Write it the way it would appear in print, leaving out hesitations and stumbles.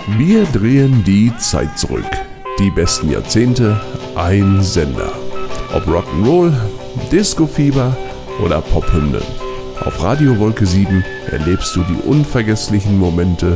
Wir drehen die Zeit zurück. Die besten Jahrzehnte, ein Sender. Ob Rock'n'Roll, Disco-Fieber oder Pophymnen. Auf Radio Wolke 7 erlebst du die unvergesslichen Momente